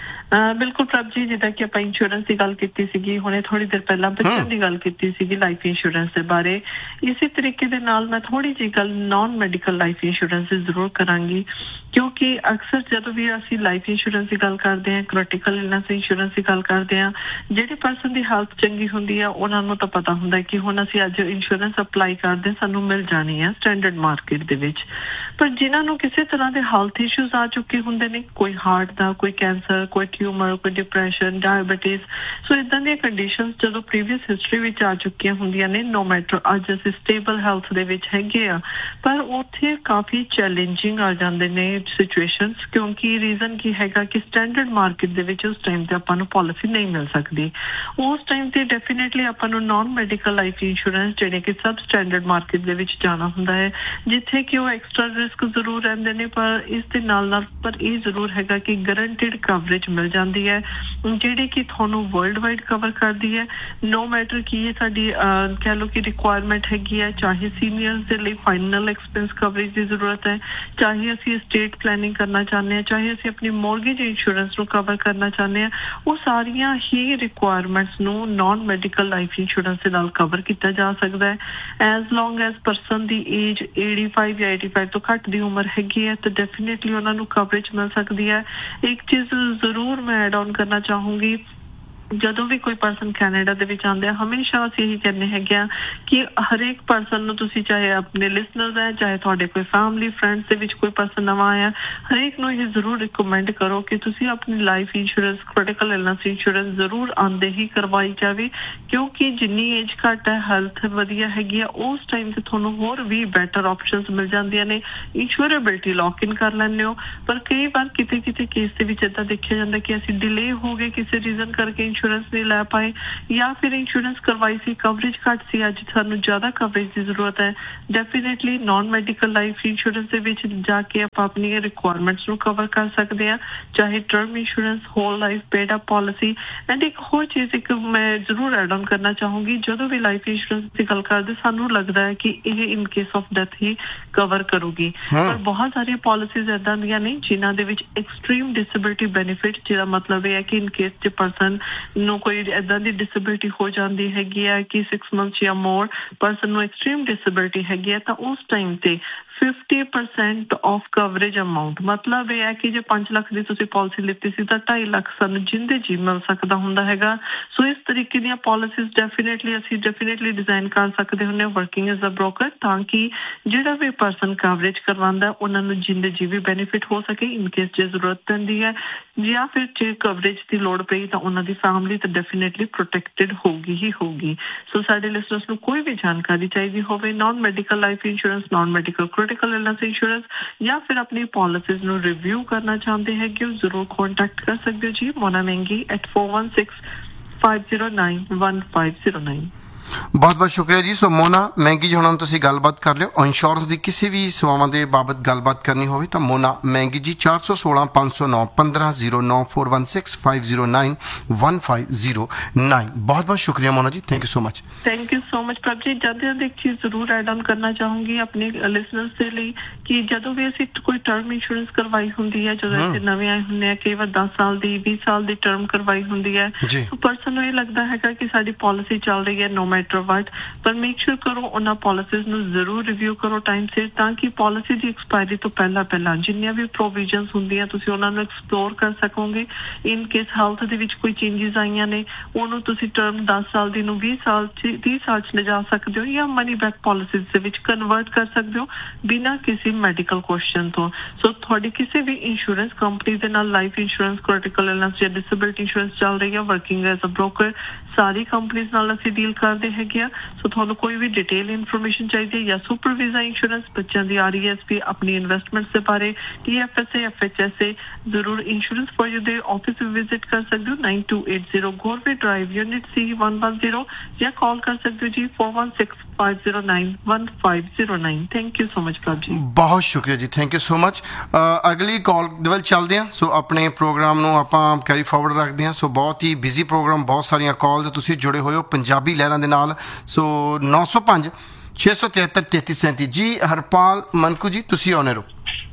ਬਿਲਕੁਲ ਪ੍ਰਭ ਜੀ, ਜਿੱਦਾਂ ਕਿ ਆਪਾਂ ਇੰਸ਼ੋਰੈਂਸ ਦੀ ਗੱਲ ਕੀਤੀ ਸੀਗੀ, ਹੁਣੇ ਥੋੜੀ ਦੇਰ ਪਹਿਲਾਂ ਬੱਚਿਆਂ ਦੀ ਗੱਲ ਕੀਤੀ ਸੀਗੀ ਲਾਈਫ ਇੰਸ਼ੋਰੈਂਸ ਦੇ ਬਾਰੇ, ਇਸੇ ਤਰੀਕੇ ਦੇ ਨਾਲ ਮੈਂ ਥੋੜੀ ਜਿਹੀ ਗੱਲ ਨਾਨ ਮੈਡੀਕਲ ਲਾਈਫ ਇੰਸ਼ੋਰੈਂਸ ਦੀ ਜ਼ਰੂਰ ਕਰਾਂਗੀ ਕਿਉਂਕਿ ਅਕਸਰ ਜਦੋਂ ਵੀ ਅਸੀਂ ਲਾਈਫ ਇੰਸ਼ੋਰੈਂਸ ਦੀ ਗੱਲ ਕਰਦੇ ਹਾਂ, ਕ੍ਰਿਟੀਕਲ ਇਲਨੈਸ ਇੰਸ਼ੋਰੈਂਸ ਦੀ ਗੱਲ ਕਰਦੇ ਹਾਂ, ਜਿਹੜੇ ਪਰਸਨ ਦੀ ਹਾਲਤ ਚੰਗੀ ਹੁੰਦੀ ਆ ਉਹਨਾਂ ਨੂੰ ਤਾਂ ਪਤਾ ਹੁੰਦਾ ਕਿ ਹੁਣ ਅਸੀਂ ਅੱਜ ਇੰਸ਼ੋਰੈਂਸ ਅਪਲਾਈ ਕਰਦੇ ਸਾਨੂੰ ਮਿਲ ਜਾਣੀ ਹੈ ਸਟੈਂਡਰਡ ਮਾਰਕੀਟ ਦੇ ਵਿੱਚ। ਪਰ ਜਿਨ੍ਹਾਂ ਨੂੰ ਕਿਸੇ ਤਰ੍ਹਾਂ ਦੇ ਹੈਲਥ ਇਸ਼ੂਜ਼ ਆ ਚੁੱਕੇ ਹੁੰਦੇ ਨੇ, ਕੋਈ ਹਾਰਟ ਦਾ, ਕੋਈ ਕੈਂਸਰ, ਕੋਈ ਟਿਊਮਰ, ਕੋਈ ਡਿਪਰੈਸ਼ਨ, ਡਾਇਬਟੀਜ਼, ਸੋ ਇਦਾਂ ਦੀਆਂ ਕੰਡੀਸ਼ਨਸ ਜਦੋਂ ਪ੍ਰੀਵੀਅਸ ਹਿਸਟਰੀ ਵਿੱਚ ਆ ਚੁੱਕੀਆਂ ਹੁੰਦੀਆਂ ਨੇ, ਨੋ ਮੈਟਰ ਅੱਜ ਅਸੀਂ ਸਟੇਬਲ ਹੈਲਥ ਦੇ ਵਿੱਚ ਹੈਗੇ ਆ, ਪਰ ਉੱਥੇ ਕਾਫੀ ਚੈਲੰਜਿੰਗ ਆ ਜਾਂਦੇ ਨੇ ਸਿਚੁਏਸ਼ਨਸ। ਕਿਉਂਕਿ ਰੀਜ਼ਨ ਕੀ ਹੈਗਾ ਕਿ ਸਟੈਂਡਰਡ ਮਾਰਕੀਟ ਦੇ ਵਿੱਚ ਉਸ ਟਾਈਮ ਤੇ ਆਪਾਂ ਨੂੰ ਪਾਲਿਸੀ ਨਹੀਂ ਮਿਲ ਸਕਦੀ। ਉਸ ਟਾਈਮ ਤੇ ਡੈਫੀਨੇਟਲੀ ਆਪਾਂ ਨੂੰ ਨਾਨ ਮੈਡੀਕਲ ਲਾਈਫ ਇੰਸ਼ੋਰੈਂਸ ਜਿਹੜੇ ਕਿ ਸਬ ਸਟੈਂਡਰਡ ਮਾਰਕੀਟ ਦੇ ਵਿੱਚ ਜਾਣਾ ਹੁੰਦਾ ਹੈ, ਜਿੱਥੇ ਕਿ ਉਹ ਐਕਸਟਰਾ ਰਿਸਕ ਜ਼ਰੂਰ ਰਹਿੰਦੇ ਨੇ, ਪਰ ਇਸ ਦੇ ਨਾਲ ਨਾਲ ਪਰ ਇਹ ਜ਼ਰੂਰ ਹੈਗਾ ਕਿ ਗਰੰਟਿਡ ਕਵਰੇਜ ਮਿਲ ਜਾਂਦੀ ਹੈ ਜਿਹੜੀ ਕਿ ਤੁਹਾਨੂੰ ਵਰਲਡ ਵਾਈਡ ਕਵਰ ਕਰਦੀ ਹੈ। ਨੋ ਮੈਟਰ ਕੀ ਇਹ ਸਾਡੀ ਕਹਿ ਲਓ ਕਿ ਰਿਕੁਆਇਰਮੈਂਟ ਹੈਗੀ ਹੈ, ਚਾਹੇ ਸੀਨੀਅਰਸ ਦੇ ਲਈ ਫਾਈਨਲ ਐਕਸਪੈਂਸ ਕਵਰੇਜ ਦੀ ਜ਼ਰੂਰਤ ਹੈ, ਚਾਹੇ ਅਸੀਂ estate planning ਕਰਨਾ ਚਾਹੁੰਦੇ ਹਾਂ, ਚਾਹੇ ਅਸੀਂ ਆਪਣੀ ਮੋਰਗੇਜ ਇੰਸ਼ੋਰੈਂਸ ਨੂੰ ਕਵਰ ਕਰਨਾ ਚਾਹੁੰਦੇ ਹਾਂ, ਉਹ ਸਾਰੀਆਂ ਹੀ ਰਿਕੁਆਇਰਮੈਂਟਸ ਨੂੰ ਨਾਨ ਮੈਡੀਕਲ ਲਾਈਫ ਇੰਸ਼ੋਰੈਂਸ ਦੇ ਨਾਲ ਕਵਰ ਕੀਤਾ ਜਾ ਸਕਦਾ ਹੈ। ਐਜ਼ ਲੌਂਗ ਐਜ਼ ਪਰਸਨ ਦੀ ਏਜ ਪਚਾਸੀ ਜਾਂ ਪਚਾਸੀ ਤੋਂ ਘੱਟ ਦੀ ਉਮਰ ਹੈਗੀ ਹੈ ਤਾਂ ਡੈਫੀਨੇਟਲੀ ਉਹਨਾਂ ਨੂੰ ਕਵਰੇਜ ਮਿਲ ਸਕਦੀ ਹੈ। ਇੱਕ ਚੀਜ਼ ਜ਼ਰੂਰ ਮੈਂ ਐਡ ਆਨ ਕਰਨਾ ਚਾਹੂੰਗੀ, ਜਦੋਂ ਵੀ ਕੋਈ ਪਰਸਨ ਕੈਨੇਡਾ ਦੇ ਵਿੱਚ ਆਉਂਦੇ ਆ ਹਮੇਸ਼ਾ ਅਸੀਂ ਇਹੀ ਕਹਿੰਦੇ ਹੈਗੇ ਆ ਕਿ ਹਰੇਕ ਪਰਸਨ ਨੂੰ ਤੁਸੀਂ ਚਾਹੇ ਆਪਣੇ ਲਿਸਨਰਸ ਹੈ, ਚਾਹੇ ਤੁਹਾਡੇ ਕੋਈ ਫੈਮਿਲੀ ਫਰੈਂਡਸ ਦੇ ਵਿੱਚ ਕੋਈ ਪਰਸਨ ਨਵਾਂ ਆਇਆ, ਹਰੇਕ ਨੂੰ ਇਹ ਜ਼ਰੂਰ ਰਿਕਮੈਂਡ ਕਰੋ ਕਿ ਤੁਸੀਂ ਆਪਣੀ life insurance, critical illness insurance ਜ਼ਰੂਰ ਆਉਂਦੇ ਹੀ ਕਰਵਾਈ ਜਾਵੇ ਕਿਉਂਕਿ ਜਿੰਨੀ ਏਜ ਘੱਟ ਹੈ, ਹੈਲਥ ਵਧੀਆ ਹੈਗੀ ਆ, ਉਸ ਟਾਈਮ ਤੇ ਤੁਹਾਨੂੰ ਹੋਰ ਵੀ ਬੈਟਰ ਆਪਸ਼ਨਸ ਮਿਲ ਜਾਂਦੀਆਂ ਨੇ। ਇੰਸ਼ੋਰੇਬਿਲਟੀ ਲੌਕ ਇਨ ਕਰ ਲੈਂਦੇ ਹੋ, ਪਰ ਕਈ ਵਾਰ ਕਿਤੇ ਕਿਤੇ ਕੇਸ ਦੇ ਵਿੱਚ ਏਦਾਂ ਦੇਖਿਆ ਜਾਂਦਾ ਕਿ ਅਸੀਂ ਡਿਲੇ ਹੋ ਗਏ ਕਿਸੇ ਰੀਜ਼ਨ ਕਰਕੇ ਇੰਸ਼ੋਰੈਂਸ ਨਹੀਂ ਲੈ ਪਾਏ ਜਾਂ ਫਿਰ ਇੰਸ਼ੋਰੈਂਸ ਕਰਵਾਈ ਸੀ ਕਵਰੇਜ ਘੱਟ ਸੀ, ਅੱਜ ਸਾਨੂੰ ਜ਼ਿਆਦਾ ਕਵਰੇਜ ਦੀ ਜ਼ਰੂਰਤ ਹੈ, definitely non medical life insurance ਦੇ ਵਿੱਚ ਜਾ ਕੇ ਆਪਾਂ ਆਪਣੀਆਂ ਰਿਕੁਆਇਰਮੈਂਟਸ ਨੂੰ ਕਵਰ ਕਰ ਸਕਦੇ ਹਾਂ, ਚਾਹੇ term insurance, hole life paid up policy. And ਇੱਕ ਹੋਰ ਚੀਜ਼ ਇੱਕ ਮੈਂ ਜ਼ਰੂਰ ਐਡ ਆਨ ਕਰਨਾ ਚਾਹੂੰਗੀ, ਜਦੋਂ ਵੀ ਲਾਈਫ ਇੰਸ਼ੋਰੈਂਸ ਦੀ ਗੱਲ ਕਰਦੇ ਸਾਨੂੰ ਲੱਗਦਾ ਹੈ ਕਿ ਇਹ in case of death he cover ਕਰੂਗੀ, ਪਰ ਬਹੁਤ ਸਾਰੀਆਂ ਪਾਲਿਸੀਜ਼ ਏਦਾਂ ਦੀਆਂ ਨਹੀਂ ਜਿਨ੍ਹਾਂ ਦੇ ਵਿੱਚ ਐਕਸਟ੍ਰੀਮ ਡਿਸੇਬਿਲਿਟੀ ਬੈਨੀਫਿਟ, ਜਿਹਦਾ ਮਤਲਬ ਇਹ ਹੈ ਕਿ ਇਨ ਕੇਸ ਜੇ ਪਰਸਨ ਨੂੰ ਕੋਈ ਏਦਾਂ ਦੀ ਡਿਸੇਬਿਲਿਟੀ ਹੋ ਜਾਂਦੀ ਹੈਗੀ ਹੈ ਕਿ ਸਿਕਸ ਮੰਥਸ ਜਾਂ ਮੋਰ ਪਰਸਨ ਨੂੰ ਐਕਸਟ੍ਰੀਮ ਡਿਸੇਬਿਲਿਟੀ ਹੈਗੀ ਹੈ, ਤਾਂ ਉਸ ਟਾਈਮ ਤੇ fifty percent off coverage amount, ਮਤਲਬ ਇਹ ਹੈ ਕਿ ਜੇ ਪੰਜ ਲੱਖ ਦੀ ਤੁਸੀਂ ਪਾਲਿਸੀ ਲਿੱਤੀ ਸੀ ਤਾਂ ਢਾਈ ਲੱਖ ਸਾਨੂੰ ਜਿੰਦੇ ਜੀ ਮਿਲ ਸਕਦਾ ਹੁੰਦਾ ਹੈਗਾ। ਸੋ ਇਸ ਤਰੀਕੇ ਦੀਆਂ ਪਾਲਿਸੀਜ਼ ਡੈਫੀਨੇਟਲੀ ਅਸੀਂ ਡੈਫੀਨੇਟਲੀ ਡਿਜ਼ਾਈਨ ਕਰ ਸਕਦੇ ਹੁੰਦੇ ਹਾਂ ਵਰਕਿੰਗ ਐਜ਼ ਅ ਬ੍ਰੋਕਰ, ਤਾਂ ਕਿ ਜਿਹੜਾ ਵੀ ਪਰਸਨ ਕਵਰੇਜ ਕਰਵਾਉਂਦਾ ਉਹਨਾਂ ਨੂੰ ਜਿੰਦੇ ਜੀ ਵੀ ਬੈਨੀਫਿਟ ਹੋ ਸਕੇ ਇਨ ਕੇਸ ਜੇ ਜ਼ਰੂਰਤ ਪੈਂਦੀ ਹੈ, ਜਾਂ ਫਿਰ ਜੇ ਕਵਰੇਜ ਦੀ ਲੋੜ ਪਈ ਤਾਂ ਉਹਨਾਂ ਦੀ ਫੈਮਿਲੀ ਤਾਂ ਡੈਫੀਨੇਟਲੀ ਪ੍ਰੋਟੈਕਟਡ ਹੋਊਗੀ ਹੀ ਹੋਊਗੀ। ਸੋ ਸਾਡੇ ਲਿਸਨਰਸ ਨੂੰ ਕੋਈ ਵੀ ਜਾਣਕਾਰੀ ਚਾਹੀਦੀ ਹੋਵੇ non medical life insurance, non medical critical illness insurance ਜਾਂ ਫਿਰ ਆਪਣੀ ਪਾਲਿਸੀਜ਼ ਨੂੰ ਰਿਵਿਊ ਕਰਨਾ ਚਾਹੁੰਦੇ ਹੈਗੇ ਉਹ ਜ਼ਰੂਰ ਕੰਟੈਕਟ ਕਰ ਸਕਦੇ ਹੋ ਜੀ ਮੋਨਾ ਮਹਿੰਗੀ at four one six five zero nine one five zero nine। ਬਹੁਤ ਬਹੁਤ ਸ਼ੁਕਰੀਆ ਜੀ। ਸੋ ਮੋਨਾ ਮਹਿੰਗੀ ਜੀ ਹੁਣਾਂ ਤੁਸੀਂ ਗੱਲਬਾਤ ਕਰ ਲਿਓ, ਇੰਸ਼ੋਰੈਂਸ ਦੀ ਕਿਸੇ ਵੀ ਸੇਵਾਵਾਂ ਦੇ ਬਾਬਤ ਗੱਲਬਾਤ ਕਰਨੀ ਹੋਵੇ ਤਾਂ ਮੋਨਾ ਮਹਿੰਗੀ ਜੀ ਚਾਰ ਸੌ ਸੋਲਾਂ ਪੰਜ ਸੌ ਨੌ ਪੰਦਰਾਂ ਜ਼ੀਰੋ ਨੌ four one six five zero nine one five zero nine। ਬਹੁਤ ਬਹੁਤ ਸ਼ੁਕਰੀਆ ਮੋਨਾ ਜੀ, thank you so much. Thank you so much ਪ੍ਰਭ ਜੀ। ਜਦ ਜਦ ਇੱਕ ਚੀਜ਼ ਜ਼ਰੂਰ ਐਡ ਆਨ ਕਰਨਾ ਚਾਹੂੰਗੀ ਆਪਣੇ ਲਿਸਨਰਸ ਦੇ ਲਈ ਕਿ ਜਦੋਂ ਵੀ ਅਸੀਂ ਕੋਈ ਟਰਮ ਇੰਸ਼ੋਰੈਂਸ ਕਰਵਾਈ ਹੁੰਦੀ ਹੈ, ਜਦੋਂ ਅਸੀਂ ਨਵੇਂ ਆਏ ਹੁੰਦੇ ਆ, ਕਈ ਵਾਰ ਦਸ ਸਾਲ ਦੀ ਵੀਹ ਸਾਲ ਦੀ ਟਰਮ ਕਰਵਾਈ ਹੁੰਦੀ ਹੈ, ਪਰਸਨ ਨੂੰ ਇਹ ਲੱਗਦਾ ਹੈਗਾ ਕਿ ਸਾਡੀ ਪਾਲਿਸੀ ਚੱਲ ਰਹੀ ਹੈ ਨੋ ਮੈਟਰ ਵਾਟ, ਪਰ ਮੇਕ ਸ਼ੋਰ ਕਰੋ ਉਹਨਾਂ ਪਾਲਿਸੀਜ਼ ਨੂੰ ਜ਼ਰੂਰ ਰਿਵਿਊ ਕਰੋ ਟਾਈਮ ਸਿਰ, ਤਾਂ ਕਿ ਪਾਲਿਸੀ ਦੀ ਐਕਸਪਾਇਰੀ ਤੋਂ ਪਹਿਲਾਂ ਪਹਿਲਾਂ ਜਿੰਨੀਆਂ ਵੀ ਪ੍ਰੋਵੀਜ਼ਨਸ ਹੁੰਦੀਆਂ ਤੁਸੀਂ ਉਹਨਾਂ ਨੂੰ ਐਕਸਪਲੋਰ ਕਰ ਸਕੋਗੇ। ਇਨ ਕੇਸ ਹੈਲਥ ਦੇ ਵਿੱਚ ਕੋਈ ਚੇਂਜਸ ਆਈਆਂ ਨੇ ਉਹਨੂੰ ਤੁਸੀਂ ਟਰਮ ਦਸ ਸਾਲ ਦੀ ਨੂੰ ਵੀਹ ਸਾਲ ਚ ਤੀਹ ਸਾਲ ਚ ਲਿਜਾ ਸਕਦੇ ਹੋ ਜਾਂ ਮਨੀ ਬੈਕ ਪਾਲਿਸੀਜ਼ ਦੇ ਵਿੱਚ ਕਨਵਰਟ ਕਰ ਸਕਦੇ ਹੋ ਬਿਨਾਂ ਕਿਸੇ ਮੈਡੀਕਲ ਕੁਐਸਚਨ ਤੋਂ। ਸੋ ਤੁਹਾਡੀ ਕਿਸੇ ਵੀ ਇੰਸ਼ੋਰੈਂਸ ਕੰਪਨੀ ਦੇ ਨਾਲ ਲਾਈਫ ਇੰਸ਼ੋਰੈਂਸ, ਕ੍ਰਿਟੀਕਲ ਇਲਨੈਸ ਜਾਂ ਡਿਸੇਬਿਲਿਟੀ ਇੰਸ਼ੋਰੈਂਸ ਚੱਲ ਰਹੀ ਹੈ, ਵਰਕਿੰਗ ਐਜ਼ ਅ ਬ੍ਰੋਕਰ ਸਾਰੀ ਕੰਪਨੀਆਂ ਨਾਲ ਅਸੀਂ ਡੀਲ ਕਰਦੇ ਹੈਗੇ ਆ। ਸੋ ਤੁਹਾਨੂੰ ਕੋਈ ਵੀ ਡਿਟੇਲ ਇਨਫੋਰਮੇਸ਼ਨ ਚਾਹੀਦੀ ਹੈ ਜਾਂ ਸੁਪਰ ਵੀਜ਼ਾ ਇੰਸ਼ੋਰੈਂਸ, ਬੱਚਿਆਂ ਦੀ ਆਰ ਈ ਐਸ ਪੀ, ਆਪਣੀ ਇਨਵੈਸਟਮੈਂਟਸ ਦੇ ਬਾਰੇ, T F S A, F H S A, ਜ਼ਰੂਰ ਇੰਸ਼ੋਰੈਂਸ ਫॉर ਯੂ ਦੇ ਆਫਿਸ ਵਿਜ਼ਿਟ ਕਰ ਸਕਦੇ ਹੋ nine two eight zero ਗੋਰਵੇ drive unit ਸੀ one one zero ਜਾਂ ਕਾਲ ਕਰ ਸਕਦੇ ਹੋ ਜੀ four one six five zero nine one five zero nine। Thank you so much ਪ੍ਰਭ ਜੀ। ਬਹੁਤ ਸ਼ੁਕਰੀਆ ਜੀ, ਥੈਂਕ ਯੂ ਸੋ ਮਚ। ਅਗਲੀ ਕਾਲ ਦੇ ਵੱਲ ਚੱਲਦੇ ਹਾਂ। ਸੋ ਆਪਣੇ ਪ੍ਰੋਗਰਾਮ ਨੂੰ ਆਪਾਂ ਕੈਰੀ ਫਾਰਵਰਡ ਰੱਖਦੇ ਹਾਂ। ਸੋ ਬਹੁਤ ਹੀ ਬਿਜ਼ੀ ਪ੍ਰੋਗਰਾਮ, ਬਹੁਤ ਸਾਰੀਆਂ ਕਾਲ ਤੁਸੀਂ ਜੁੜੇ ਹੋਏ ਹੋ ਪੰਜਾਬੀ ਲਹਿਰਾਂ ਦੇ ਨਾਲ। ਸੋ ਨੌ ਸੌ ਪੰਜ ਛੇ ਸੌ ਤਿਹੱਤਰ ਤੇਤੀ ਸੈਂਤੀ ਜੀ। ਹਰਪਾਲ ਮਨਕੂ ਜੀ ਤੁਸੀਂ ਆਉਣੇ ਰਹੋ।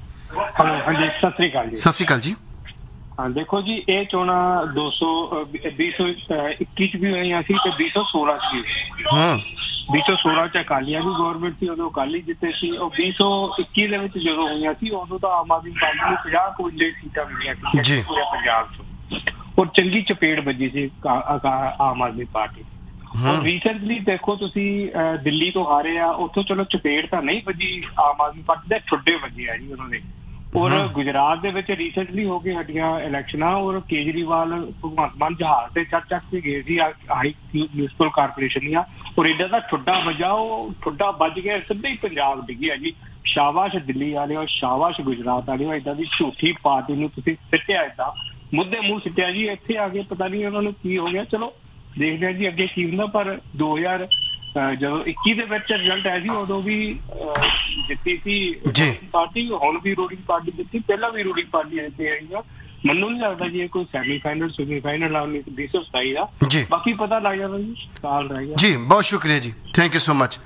ਹਾਂਜੀ ਸਤਿ ਸ੍ਰੀ ਅਕਾਲ ਜੀ। ਸਤਿ ਸ੍ਰੀ ਅਕਾਲ ਜੀ। ਹਾਂ ਦੇਖੋ ਜੀ, ਇਹ ਚੋਣਾਂ ਦੋ ਸੌ ਵੀਹ ਸੌ ਇੱਕੀ ਚ ਵੀ ਹੋਈਆਂ ਸੀ ਤੇ ਵੀਹ ਸੌ ਸੋਲਾਂ ਚ ਵੀ ਹਾਂ ਵੀਹ ਸੌ ਸੋਲਾਂ ਚ ਅਕਾਲੀਆਂ ਦੀ ਗੌਰਮੈਂਟ ਸੀ, ਉਦੋਂ ਅਕਾਲੀ ਜਿੱਤੇ ਸੀ। ਉਹ ਵੀਹ ਸੌ ਇੱਕੀ ਦੇ ਵਿੱਚ ਜਦੋਂ ਹੋਈਆਂ ਸੀ ਉਦੋਂ ਤਾਂ ਆਮ ਆਦਮੀ ਪਾਰਟੀ ਨੂੰ ਪੰਜਾਹ ਕੁੰਜੇ ਸੀਟਾਂ ਮਿਲੀਆਂ ਸੀ ਪੂਰੇ ਪੰਜਾਬ ਚ, ਔਰ ਚੰਗੀ ਚਪੇੜ ਵੱਜੀ ਸੀ ਆਮ ਆਦਮੀ ਪਾਰਟੀ। ਔਰ ਰੀਸੈਂਟਲੀ ਦੇਖੋ ਤੁਸੀਂ ਦਿੱਲੀ ਤੋਂ ਹਾਰੇ ਆ, ਉੱਥੋਂ ਚਲੋ ਚਪੇੜ ਤਾਂ ਨਹੀਂ ਵੱਜੀ ਆਮ ਆਦਮੀ ਪਾਰਟੀ ਦੇ, ਠੁੱਡੇ ਵੱਜੇ ਆ ਜੀ ਉਹਨਾਂ ਦੇ। ਔਰ ਗੁਜਰਾਤ ਦੇ ਵਿੱਚ ਰੀਸੈਂਟਲੀ ਹੋ ਕੇ ਹਟੀਆਂ ਇਲੈਕਸ਼ਨਾਂ, ਔਰ ਕੇਜਰੀਵਾਲ ਭਗਵੰਤ ਮਾਨ ਜਹਾਜ਼ ਤੇ ਚੱਕ ਚੱਕ ਕੇ ਗਏ ਸੀ ਹਾਈ ਮਿਊਨਿਸਪਲ ਕਾਰਪੋਰੇਸ਼ਨ ਦੀਆਂ, ਔਰ ਏਡਾ ਦਾ ਠੁੱਡਾ ਵੱਜਾ, ਉਹ ਠੁੱਡਾ ਵੱਜ ਗਿਆ ਸਿੱਧਾ ਹੀ ਪੰਜਾਬ ਡਿੱਗਿਆ ਜੀ। ਸ਼ਾਬਾਸ਼ ਦਿੱਲੀ ਵਾਲਿਓ, ਸ਼ਾਬਾਸ਼ ਗੁਜਰਾਤ ਵਾਲਿਓ, ਏਦਾਂ ਦੀ ਝੂਠੀ ਪਾਰਟੀ ਨੂੰ ਤੁਸੀਂ ਸਿੱਟਿਆ, ਏਦਾਂ ਮੁੱਦੇ ਮੂੰਹ ਸਿੱਟਿਆ ਜੀ। ਇੱਥੇ ਆ ਕੇ ਪਤਾ ਨਹੀਂ ਉਹਨਾਂ ਨੂੰ ਕੀ ਹੋ ਗਿਆ। ਚਲੋ ਦੇਖਦੇ ਹਾਂ ਜੀ ਅੱਗੇ ਕੀ ਹੁੰਦਾ। ਪਰ ਦੋ ਹਜ਼ਾਰ ਜਦੋਂ ਇੱਕੀ ਦੇ ਵਿੱਚ ਰਿਜ਼ਲਟ ਆਇਆ ਸੀ ਉਦੋਂ ਵੀ ਜਿੱਤੀ ਸੀ ਪਾਰਟੀ, ਹੁਣ ਵੀ ਰੂਲਿੰਗ ਪਾਰਟੀ ਜਿੱਤੀ, ਪਹਿਲਾਂ ਵੀ ਰੂਲਿੰਗ ਪਾਰਟੀ ਜਿੱਤੀ ਆਈ ਆ। ਮੈਨੂੰ ਨਹੀਂ ਲੱਗਦਾ ਜੀ ਇਹ ਕੋਈ ਸੈਮੀ ਫਾਈਨਲ ਸੈਮੀ ਫਾਈਨਲ ਆਉਣੀ ਵੀਹ ਸੌ ਸਤਾਈ ਦਾ, ਬਾਕੀ ਪਤਾ ਲੱਗ ਜਾਣਾ ਜੀ ਸਾਲ ਰਹਿ ਗਿਆ ਜੀ। ਬਹੁਤ ਸ਼ੁਕਰੀਆ ਜੀ, ਥੈਂਕ ਯੂ ਸੋ ਮਚ।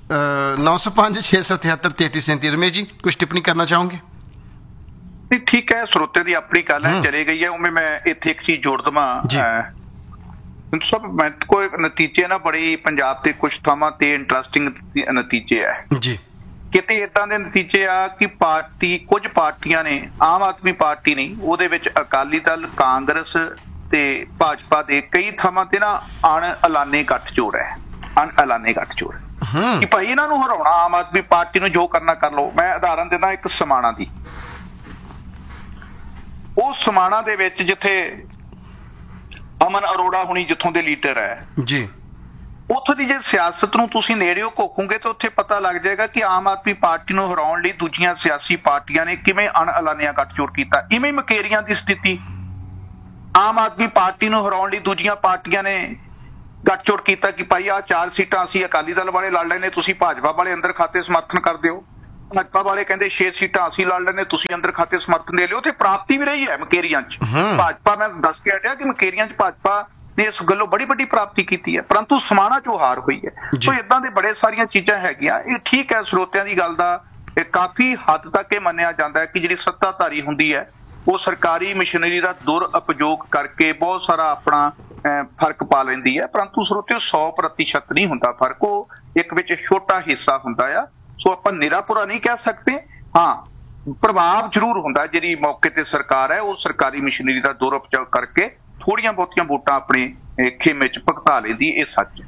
ਨੌ ਸੌ ਪੰਜ ਛੇ ਸੌ ਤਿਹੱਤਰ ਤੇਤੀ ਸੈਂਤੀ। ਰਮੇਸ਼ ਜੀ ਕੁਝ ਟਿੱਪਣੀ ਕਰਨਾ ਚਾਹੋਗੇ? ਨਹੀਂ ਠੀਕ ਹੈ, ਸਰੋਤੇ ਦੀ ਆਪਣੀ ਗੱਲ ਹੈ, ਚਲੇ ਗਈ ਹੈ। ਉਵੇਂ ਮੈਂ ਇੱਥੇ ਇੱਕ ਚੀਜ਼ ਜੋੜ ਦੇਵਾਂ ਸਭ, ਮੈਂ ਕੋਈ ਨਤੀਜੇ ਨਾ ਬੜੀ ਪੰਜਾਬ ਤੇ ਕੁਝ ਥਾਵਾਂ ਤੇ ਇੰਟਰਸਟਿੰਗ ਨਤੀਜੇ ਹੈ ਜੀ। ਕਿਤੇ ਏਦਾਂ ਦੇ ਨਤੀਜੇ ਆ ਕਿ ਪਾਰਟੀ, ਕੁਝ ਪਾਰਟੀਆਂ ਨੇ, ਆਮ ਆਦਮੀ ਪਾਰਟੀ ਨਹੀਂ, ਉਹਦੇ ਵਿੱਚ ਅਕਾਲੀ ਦਲ, ਕਾਂਗਰਸ ਤੇ ਭਾਜਪਾ ਦੇ ਕਈ ਥਾਵਾਂ ਤੇ ਨਾ ਅਣ ਐਲਾਨੇ ਗੱਠਜੋੜ ਹੈ, ਅਣ ਐਲਾਨੇ ਗੱਠਜੋੜ ਕਿ ਭਾਈ ਇਹਨਾਂ ਨੂੰ ਹਰਾਉਣਾ, ਆਮ ਆਦਮੀ ਪਾਰਟੀ ਨੂੰ ਜੋ ਕਰਨਾ ਕਰ ਲਓ। ਮੈਂ ਉਦਾਹਰਨ ਦਿੰਦਾ ਇੱਕ ਸਮਾਣਾ ਦੀ। ਉਹ ਸਮਾਣਾ ਦੇ ਵਿੱਚ ਜਿੱਥੇ ਅਮਨ ਅਰੋੜਾ ਹੁਣੀ ਜਿੱਥੋਂ ਦੇ ਲੀਡਰ ਹੈ ਜੀ, ਉੱਥੋਂ ਦੀ ਜੇ ਸਿਆਸਤ ਨੂੰ ਤੁਸੀਂ ਨੇੜਿਓਂ ਘੋਖੋਗੇ ਤਾਂ ਉੱਥੇ ਪਤਾ ਲੱਗ ਜਾਏਗਾ ਕਿ ਆਮ ਆਦਮੀ ਪਾਰਟੀ ਨੂੰ ਹਰਾਉਣ ਲਈ ਦੂਜੀਆਂ ਸਿਆਸੀ ਪਾਰਟੀਆਂ ਨੇ ਕਿਵੇਂ ਅਣ ਐਲਾਨਿਆ ਗੱਠਜੋੜ ਕੀਤਾ। ਇਵੇਂ ਮਕੇਰੀਆਂ ਦੀ ਸਥਿਤੀ, ਆਮ ਆਦਮੀ ਪਾਰਟੀ ਨੂੰ ਹਰਾਉਣ ਲਈ ਦੂਜੀਆਂ ਪਾਰਟੀਆਂ ਨੇ ਗੱਠਜੋੜ ਕੀਤਾ ਕਿ ਭਾਈ ਆਹ ਚਾਰ ਸੀਟਾਂ ਅਸੀਂ ਅਕਾਲੀ ਦਲ ਵਾਲੇ ਲੜ ਲੈਣੇ, ਤੁਸੀਂ ਭਾਜਪਾ ਵਾਲੇ ਅੰਦਰ ਖਾਤੇ ਸਮਰਥਨ ਕਰ ਦਿਓ। ਭਾਜਪਾ ਵਾਲੇ ਕਹਿੰਦੇ ਛੇ ਸੀਟਾਂ ਅਸੀਂ ਲੜ ਲੈਣੇ, ਤੁਸੀਂ ਅੰਦਰ ਖਾਤੇ ਸਮਰਥਨ ਦੇ ਲਿਓ। ਤੇ ਪ੍ਰਾਪਤੀ ਵੀ ਰਹੀ ਹੈ ਮਕੇਰੀਆਂ 'ਚ। ਭਾਜਪਾ, ਮੈਂ ਦੱਸ ਕੇ ਹਟਿਆ ਕਿ ਮਕੇਰੀਆਂ 'ਚ ਭਾਜਪਾ ਨੇ ਇਸ ਗੱਲੋਂ ਬੜੀ ਵੱਡੀ ਪ੍ਰਾਪਤੀ ਕੀਤੀ ਹੈ, ਪਰੰਤੂ ਸਮਾਣਾ 'ਚੋਂ ਹਾਰ ਹੋਈ ਹੈ। ਸੋ ਇਦਾਂ ਦੇ ਬੜੇ ਸਾਰੀਆਂ ਚੀਜ਼ਾਂ ਹੈਗੀਆਂ। ਇਹ ਠੀਕ ਹੈ, ਸਰੋਤਿਆਂ ਦੀ ਗੱਲ ਦਾ ਇਹ ਕਾਫੀ ਹੱਦ ਤੱਕ ਇਹ ਮੰਨਿਆ ਜਾਂਦਾ ਹੈ ਕਿ ਜਿਹੜੀ ਸੱਤਾਧਾਰੀ ਹੁੰਦੀ ਹੈ ਉਹ ਸਰਕਾਰੀ ਮਸ਼ੀਨਰੀ ਦਾ ਦੁਰਉਪਯੋਗ ਕਰਕੇ ਬਹੁਤ ਸਾਰਾ ਆਪਣਾ ਫਰਕ ਪਾ ਲੈਂਦੀ ਹੈ, ਪਰੰਤੂ ਸਰੋਤਿਓ ਸੌ ਪ੍ਰਤੀਸ਼ਤ ਨਹੀਂ ਹੁੰਦਾ ਫਰਕ, ਉਹ ਇੱਕ ਵਿੱਚ ਛੋਟਾ ਹਿੱਸਾ ਹੁੰਦਾ ਆ। ਸੋ ਆਪਾਂ ਨਿਰਾਪੁਰਾ ਨਹੀਂ ਕਹਿ ਸਕਦੇ। ਹਾਂ, ਪ੍ਰਭਾਵ ਜ਼ਰੂਰ ਹੁੰਦਾ ਜਿਹੜੀ ਮੌਕੇ ਤੇ ਸਰਕਾਰ ਹੈ ਉਹ ਸਰਕਾਰੀ ਮਸ਼ੀਨਰੀ ਦਾ ਦੁਰਉਪਯੋਗ ਕਰਕੇ ਥੋੜੀਆਂ ਬਹੁਤੀਆਂ ਵੋਟਾਂ ਆਪਣੇ ਖੇਮੇ 'ਚ ਭੁਗਤਾ ਲੈਂਦੀ, ਇਹ ਸੱਚ ਹੈ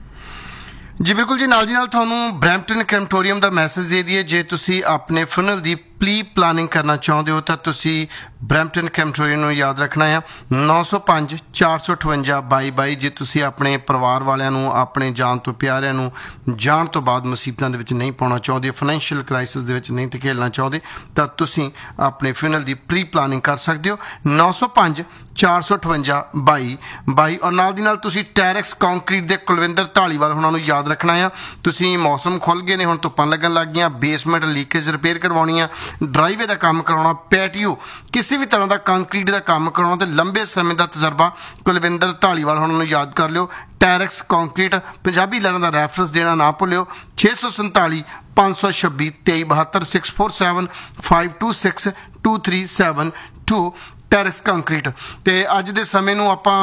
ਜੀ। ਬਿਲਕੁਲ ਜੀ। ਨਾਲ ਦੀ ਨਾਲ ਤੁਹਾਨੂੰ ਬਰੈਂਪਟਨ ਕ੍ਰੈਮਟੋਰੀਅਮ ਦਾ ਮੈਸੇਜ ਦੇ ਦਈਏ, ਜੇ ਤੁਸੀਂ ਆਪਣੇ ਫਨਲ ਦੀ ਪਲੀ ਪਲਾਨਿੰਗ ਕਰਨਾ ਚਾਹੁੰਦੇ ਹੋ ਤਾਂ ਤੁਸੀਂ ਬਰੈਂਪਟਨ ਕ੍ਰੈਮਟੋਰੀਅਮ ਨੂੰ ਯਾਦ ਰੱਖਣਾ ਆ ਨੌ ਸੌ ਪੰਜ ਚਾਰ ਸੌ ਅਠਵੰਜਾ ਬਾਈ ਬਾਈ। ਜੇ ਤੁਸੀਂ ਆਪਣੇ ਪਰਿਵਾਰ ਵਾਲਿਆਂ ਨੂੰ, ਆਪਣੇ ਜਾਨ ਤੋਂ ਪਿਆਰਿਆਂ ਨੂੰ ਜਾਣ ਤੋਂ ਬਾਅਦ ਮੁਸੀਬਤਾਂ ਦੇ ਵਿੱਚ ਨਹੀਂ ਪਾਉਣਾ ਚਾਹੁੰਦੇ, ਫਾਈਨੈਂਸ਼ੀਅਲ ਕ੍ਰਾਈਸਿਸ ਦੇ ਵਿੱਚ ਨਹੀਂ ਧਕੇਲਣਾ ਚਾਹੁੰਦੇ, ਤਾਂ ਤੁਸੀਂ ਆਪਣੇ ਫਨਲ ਦੀ ਪ੍ਰੀ ਪਲਾਨਿੰਗ ਕਰ ਸਕਦੇ ਹੋ ਨੌ ਸੌ ਪੰਜ ਚਾਰ ਸੌ ਅਠਵੰਜਾ ਬਾਈ ਬਾਈ। ਔਰ ਨਾਲ ਦੀ ਨਾਲ ਤੁਸੀਂ ਟੈਰੈਕਸ ਕੰਕਰੀਟ ਦੇ ਕੁਲਵਿੰਦਰ ਢਾਲੀਵਾਲ ਉਹਨਾਂ ਨੂੰ ਯਾਦ ਰੱਖਣਾ ਆ। ਤੁਸੀਂ ਮੌਸਮ ਖੁੱਲ੍ਹ ਗਏ ਨੇ, ਹੁਣ ਧੁੱਪਾਂ ਲੱਗਣ ਲੱਗ ਗਈਆਂ, ਬੇਸਮੈਂਟ ਲੀਕੇਜ ਰਿਪੇਅਰ ਕਰਵਾਉਣੀ ਆ, ਡਰਾਈਵੇ ਦਾ ਕੰਮ ਕਰਾਉਣਾ, ਪੈਟੀਓ, ਕਿਸੇ ਵੀ ਤਰ੍ਹਾਂ ਦਾ ਕੰਕਰੀਟ ਦਾ ਕੰਮ ਕਰਾਉਣਾ ਤੇ ਲੰਬੇ ਸਮੇਂ ਦਾ ਤਜਰਬਾ ਕੁਲਵਿੰਦਰ ਢਾਲੀਵਾਲ ਉਹਨਾਂ ਨੂੰ ਯਾਦ ਕਰ ਲਿਓ। ਟੈਰੈਕਸ ਕੰਕਰੀਟ, ਪੰਜਾਬੀ ਲਹਿਰਾਂ ਦਾ ਰੈਫਰੈਂਸ ਦੇਣਾ ਨਾ ਭੁੱਲਿਓ। ਛੇ ਸੌ ਸੰਤਾਲੀ ਪੰਜ ਸੌ ਛੱਬੀ ਤੇਈ ਬਹੱਤਰ six four seven five two six two three seven to ਟੈਰੈਕਸ concrete. ਤੇ ਅੱਜ ਦੇ ਸਮੇਂ ਨੂੰ ਆਪਾਂ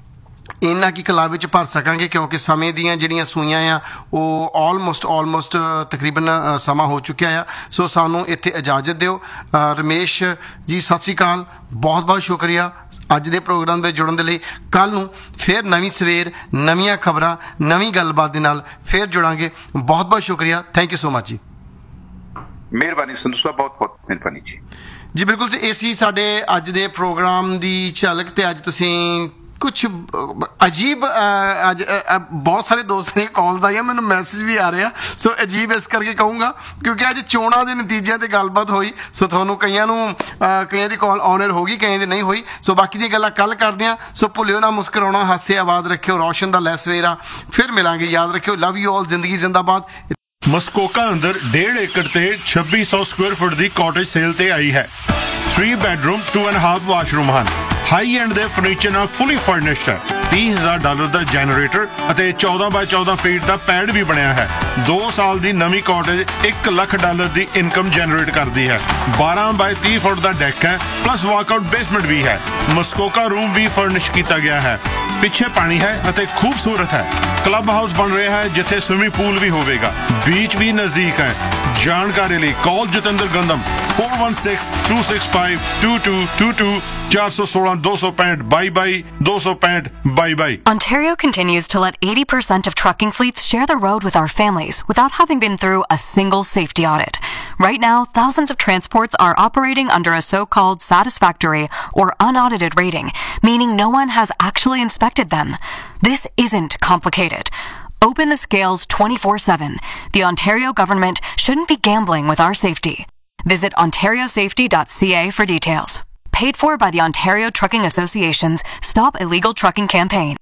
ਇੰਨਾ ਕੀ ਕਲਾ ਵਿੱਚ ਭਰ ਸਕਾਂਗੇ ਕਿਉਂਕਿ ਸਮੇਂ ਦੀਆਂ ਜਿਹੜੀਆਂ ਸੂਈਆਂ ਆ ਉਹ ਆਲਮੋਸਟ ਆਲਮੋਸਟ ਤਕਰੀਬਨ ਸਮਾਂ ਹੋ ਚੁੱਕਿਆ ਆ। ਸੋ ਸਾਨੂੰ ਇੱਥੇ ਇਜਾਜ਼ਤ ਦਿਓ। ਰਮੇਸ਼ ਜੀ ਸਤਿ ਸ਼੍ਰੀ ਅਕਾਲ, ਬਹੁਤ ਬਹੁਤ ਸ਼ੁਕਰੀਆ ਅੱਜ ਦੇ ਪ੍ਰੋਗਰਾਮ ਵਿੱਚ ਜੁੜਨ ਦੇ ਲਈ। ਕੱਲ੍ਹ ਨੂੰ ਫਿਰ ਨਵੀਂ ਸਵੇਰ, ਨਵੀਆਂ ਖਬਰਾਂ, ਨਵੀਂ ਗੱਲਬਾਤ ਦੇ ਨਾਲ ਫਿਰ ਜੁੜਾਂਗੇ। ਬਹੁਤ ਬਹੁਤ ਸ਼ੁਕਰੀਆ। ਥੈਂਕ ਯੂ ਸੋ ਮਚ ਜੀ। ਮਿਹਰਬਾਨੀ ਸੰਧੂ ਸਾਹਿਬ, ਬਹੁਤ ਬਹੁਤ ਮਿਹਰਬਾਨੀ ਜੀ। ਜੀ ਬਿਲਕੁਲ ਜੀ, ਇਹ ਸੀ ਸਾਡੇ ਅੱਜ ਦੇ ਪ੍ਰੋਗਰਾਮ ਦੀ ਝਲਕ। ਤੇ ਅੱਜ ਤੁਸੀਂ ਕੁਛ ਅਜੀਬ ਅੱਜ ਬਹੁਤ ਸਾਰੇ ਦੋਸਤਾਂ ਦੀਆਂ ਕਾਲਸ ਆਈਆਂ, ਮੈਨੂੰ ਮੈਸੇਜ ਵੀ ਆ ਰਿਹਾ। ਸੋ ਅਜੀਬ ਇਸ ਕਰਕੇ ਕਹੂੰਗਾ ਕਿਉਂਕਿ ਅੱਜ ਚੋਣਾਂ ਦੇ ਨਤੀਜਿਆਂ ਤੇ ਗੱਲਬਾਤ ਹੋਈ। ਸੋ ਤੁਹਾਨੂੰ ਕਈਆਂ ਨੂੰ ਕਈਆਂ ਦੀ ਕਾਲ ਆਨਰ ਹੋ ਗਈ, ਕਈਆਂ ਦੀ ਨਹੀਂ ਹੋਈ। ਸੋ ਬਾਕੀ ਦੀਆਂ ਗੱਲਾਂ ਕੱਲ੍ਹ ਕਰਦੇ ਹਾਂ। ਸੋ ਭੁੱਲਿਓ ਨਾ ਮੁਸਕਰਾਉਣਾ, ਹਾਸੇ ਆਬਾਦ ਰੱਖਿਓ। ਰੌਸ਼ਨ ਦਾ ਲੈ ਸਵੇਰਾ ਫਿਰ ਮਿਲਾਂਗੇ, ਯਾਦ ਰੱਖਿਓ। ਲਵ ਯੂ ਆਲ, ਜ਼ਿੰਦਗੀ ਜ਼ਿੰਦਾਬਾਦ। ਮਸਕੋਕਾ ਅੰਦਰ ਡੇਢ ਏਕੜ ਤੇ ਛੱਬੀ ਸੌ ਸਕੁਅਰ ਫੁੱਟ ਦੀ ਕਾਟੇਜ ਸੇਲ ਤੇ ਆਈ ਹੈ। Three bedroom to and half washroom ਹਨ। ਹਾਈ ਐਂਡ ਦੇ ਫਰਨੀਚਰ ਨਾਲ ਫੁੱਲੀ ਫਰਨਿਸ਼ਡ ਹੈ। ਤੀਹ ਹਜ਼ਾਰ ਡਾਲਰ ਦਾ ਜੈਨਰੇਟਰ ਅਤੇ ਚੌਦਾਂ ਬਾਏ ਚੌਦਾਂ ਫੀਟ ਦਾ ਪੈਡ ਵੀ ਬਣਿਆ ਹੈ। ਦੋ ਸਾਲ ਦੀ ਨਵੀਂ ਕਾਟੇਜ ਇੱਕ ਲੱਖ ਡਾਲਰ ਦੀ ਇਨਕਮ ਜਨਰੇਟ ਕਰਦੀ ਹੈ। ਬਾਰਾਂ ਬਾਏ ਤੀਹ ਫੁੱਟ ਦਾ ਡੈਕ ਹੈ, ਪਲੱਸ ਵਾਕਆਊਟ ਬੇਸਮੈਂਟ ਵੀ ਹੈ। ਮਸਕੋਕਾ ਰੂਮ ਵੀ ਫਰਨਿਸ਼ ਕੀਤਾ ਗਿਆ ਹੈ। ਪਿੱਛੇ ਪਾਣੀ ਹੈ ਅਤੇ ਖੂਬਸੂਰਤ ਹੈ। ਕਲੱਬ ਹਾਊਸ ਬਣ ਰਿਹਾ ਹੈ ਜਿੱਥੇ ਸਵਿਮਿੰਗ ਪੂਲ ਵੀ ਹੋਵੇਗਾ। ਬੀਚ ਵੀ ਨਜ਼ਦੀਕ ਹੈ। ਜਾਣਕਾਰੀ ਲਈ ਕਾਲ Jatinder ਗੰਦਮ four one six two six five two two two two ਚਾਰ ਸੌ ਸੋਲਾਂ ਦੋ ਸੌ ਪੈਂਹਠ ਬਾਈ ਬਾਈ ਦੋ ਸੌ ਪੈਂਹਠ ਬਾਈ ਬਾਈ। Ontario continues to let eighty percent of trucking fleets share the road with our families without having been through a single safety audit. Right now, thousands of transports are operating under a so-called satisfactory or unaudited rating, meaning no one has actually inspected them. This isn't complicated. Open the scales twenty-four seven. The Ontario government shouldn't be gambling with our safety. Visit ontario safety dot c a for details. Paid for by the Ontario Trucking Association's Stop Illegal Trucking campaign.